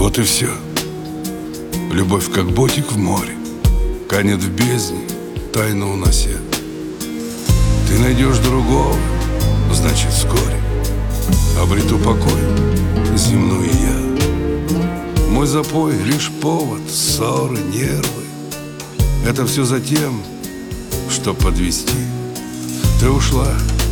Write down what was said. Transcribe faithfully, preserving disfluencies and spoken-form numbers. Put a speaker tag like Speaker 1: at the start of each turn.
Speaker 1: Вот и все. Любовь, как ботик в море, канет в бездне, тайну унося. Ты найдешь другого, значит, вскоре обрету покой земной я. Мой запой — лишь повод, ссоры, нервы. Это все за тем, чтоб подвести. Ты ушла,